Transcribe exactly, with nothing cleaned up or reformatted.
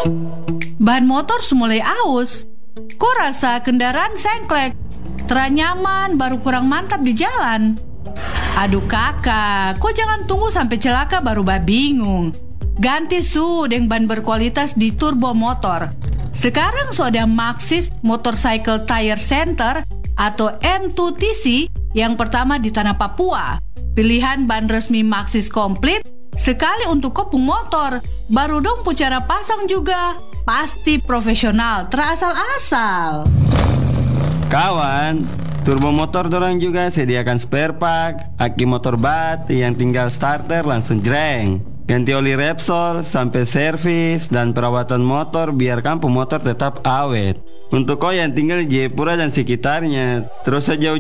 Ban motor mulai aus. Kok rasa kendaraan sengklek, teranyaman baru kurang mantap di jalan. Aduh kakak, kok jangan tunggu sampai celaka baru bah bingung. Ganti su dengan ban berkualitas di turbo motor. Sekarang sudah Maxxis Motorcycle Tire Center atau M dua T C yang pertama di tanah Papua. Pilihan ban resmi Maxxis komplit sekali untuk kopung motor. Baru dong cara pasang juga. Pasti profesional, terasal-asal. Kawan, turbo motor dorang juga sediakan spare part, aki motor bat yang tinggal starter langsung jreng. Ganti oli Repsol sampai servis dan perawatan motor biar kampung motor tetap awet. Untuk kau yang tinggal di Jayapura dan sekitarnya, terus saja